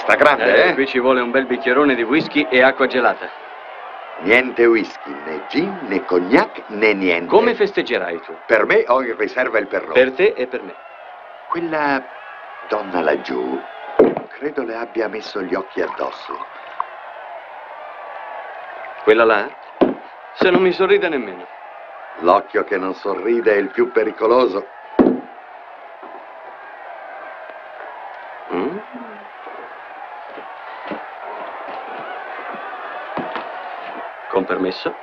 Testa grande, eh? Qui ci vuole un bel bicchierone di whisky e acqua gelata. Niente whisky, né gin, né cognac, né niente. Come festeggerai tu? Per me ho in riserva il Perrier. Per te e per me. Quella donna laggiù, credo le abbia messo gli occhi addosso. Quella là? Se non mi sorride nemmeno. L'occhio che non sorride è il più pericoloso. Con permesso?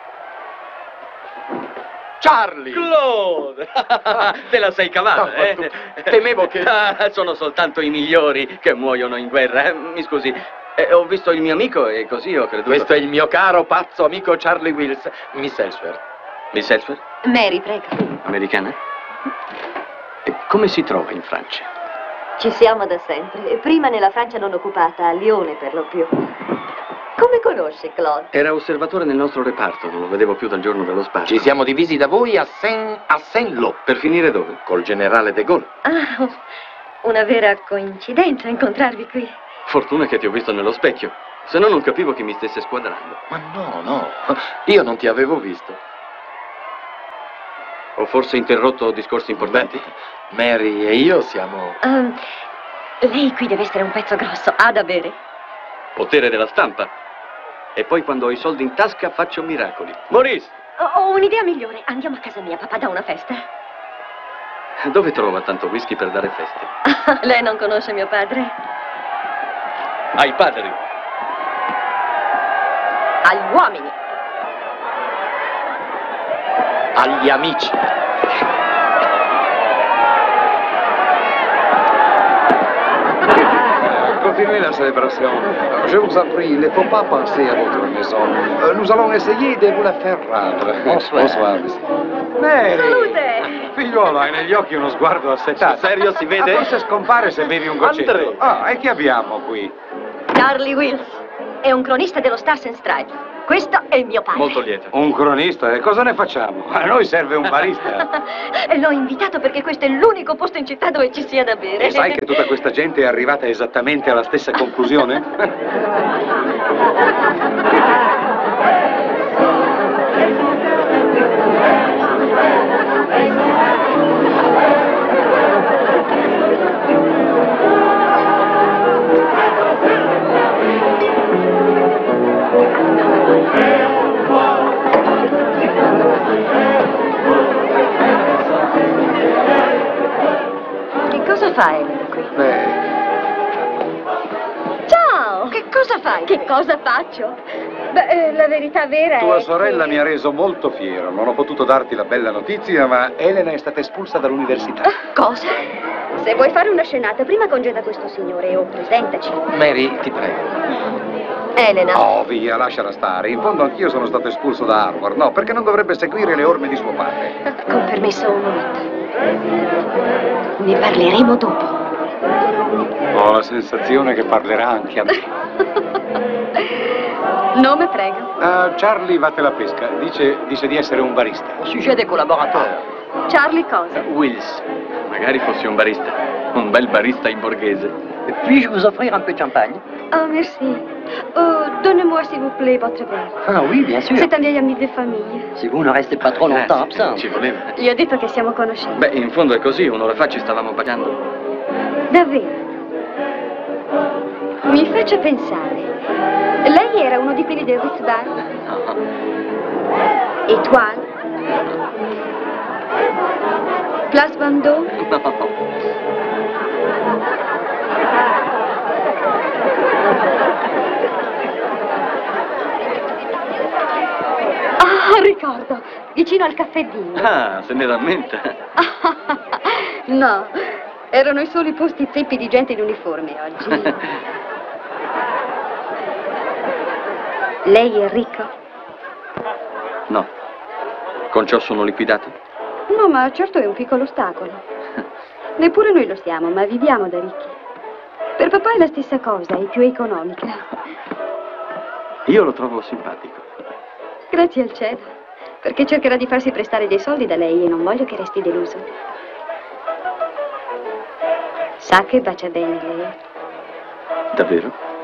Charlie! Claude! Te la sei cavata, No, eh? temevo che... Sono soltanto i migliori che muoiono in guerra. Mi scusi, ho visto il mio amico e così ho creduto... Questo è il mio caro, pazzo amico Charlie Wills, Miss Ellsworth. Miss Ellsworth? Mary, prego. Americana? E come si trova in Francia? Ci siamo da sempre. Prima nella Francia non occupata, a Lione per lo più. Come conosce Claude? Era osservatore nel nostro reparto, non lo vedevo più dal giorno dello sparo. Ci siamo divisi da voi a Saint-Lô. Per finire dove? Col generale de Gaulle. Ah, una vera coincidenza incontrarvi qui. Fortuna che ti ho visto nello specchio, se no non capivo chi mi stesse squadrando. Ma no, io non ti avevo visto. Ho forse interrotto discorsi importanti? Mary e io siamo... Lei qui deve essere un pezzo grosso, ha da bere. Potere della stampa. E poi quando ho i soldi in tasca faccio miracoli. Maurice! Ho un'idea migliore. Andiamo a casa mia, papà dà una festa. Dove trova tanto whisky per dare feste? Lei non conosce mio padre? Ai padri. Agli uomini. Agli amici. Continuez la célébration. Je vous en prie, il ne faut pas penser à votre maison. Nous allons essayer de vous la faire rendre. Bonsoir. Bonsoir, monsieur. Mary! Salute! Figliuolo, hai negli occhi uno sguardo assetato. Serio, si vede? Forse scompare se bevi un goccetto. Andre! Ah, e chi abbiamo qui? Charlie Wills. È un cronista dello Stars and Stripes. Questo è il mio padre. Molto lieto. Un cronista? E cosa ne facciamo? A noi serve un barista. L'ho invitato perché questo è l'unico posto in città dove ci sia da bere. E sai che tutta questa gente è arrivata esattamente alla stessa conclusione? Che cosa fa Elena qui? Beh, Ciao! Che cosa fai? Che cosa faccio? Beh, la verità vera tua è sorella che... mi ha reso molto fiero. Non ho potuto darti la bella notizia, ma Elena è stata espulsa dall'università. Cosa? Se vuoi fare una scenata, prima congeda questo signore o presentaci. Mary, ti prego. Elena. Oh, via, lasciala stare. In fondo anch'io sono stato espulso da Harvard. No, perché non dovrebbe seguire le orme di suo padre. Con permesso un momento. Ne parleremo dopo. Ho la sensazione che parlerà anche a me. Nome, prego. Charlie vatte la pesca. Dice di essere un barista. Sujet des collaborateurs. Charlie cosa? Wills. Magari fossi un barista. Un bel barista in borghese. Puis-je vous offrir un peu de champagne? Oh, merci. Oh, donnez-moi, s'il vous plaît, votre verre. Ah oui, bien sûr. C'est un vieil ami de famille. Si vous ne restez pas trop longtemps absent. Ci voleva. Gli ho detto che siamo conoscenti. Beh, in fondo è così. Un'ora fa ci stavamo pagando. Davvero? Mi faccia pensare. Lei era uno di quelli del Ritz Bar? No. Étoile? Place Vendôme? No. Ah, ricordo. Vicino al caffè Dino. Ah, se ne rammenta. No, erano i soli posti zeppi di gente in uniforme oggi. Lei è ricco? No. Con ciò sono liquidato? No, ma certo è un piccolo ostacolo. Neppure noi lo siamo, ma viviamo da ricchi. Per papà è la stessa cosa, è più economica. Io lo trovo simpatico. Grazie al cielo, perché cercherà di farsi prestare dei soldi da lei e non voglio che resti deluso. Sa che bacia bene lei? Davvero?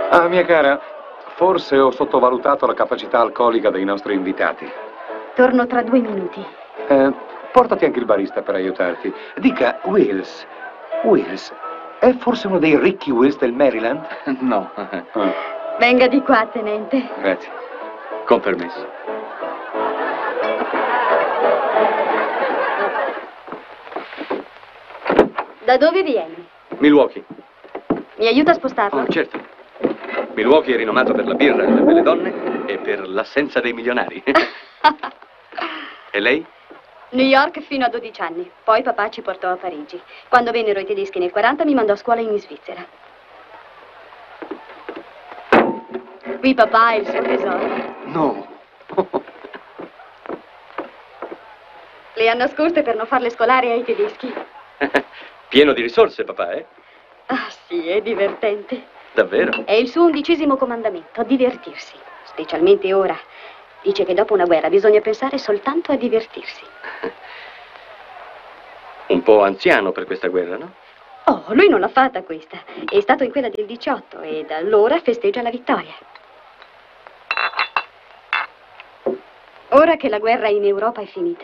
Ah, mia cara, forse ho sottovalutato la capacità alcolica dei nostri invitati. Torno tra 2 minuti. Portati anche il barista per aiutarti. Dica, Wills, è forse uno dei ricchi Wills del Maryland? No, Ah, Venga di qua, tenente. grazie. con permesso. Da dove vieni? Milwaukee. Mi aiuta a spostarlo? Oh, certo. Milwaukee è rinomato per la birra, le belle donne e per l'assenza dei milionari. E lei? New York fino a 12 anni. Poi papà ci portò a Parigi. Quando vennero i tedeschi nel 40 mi mandò a scuola in Svizzera. Qui papà ha il suo tesoro. No. Le ha nascoste per non farle scolare ai tedeschi. Pieno di risorse, papà, eh? Ah, sì, è divertente. Davvero? È il suo 11° comandamento, divertirsi. Specialmente ora. Dice che dopo una guerra bisogna pensare soltanto a divertirsi. Un po' anziano per questa guerra, no? Oh, lui non l'ha fatta questa. È stato in quella del 18 e da allora festeggia la vittoria. Ora che la guerra in Europa è finita,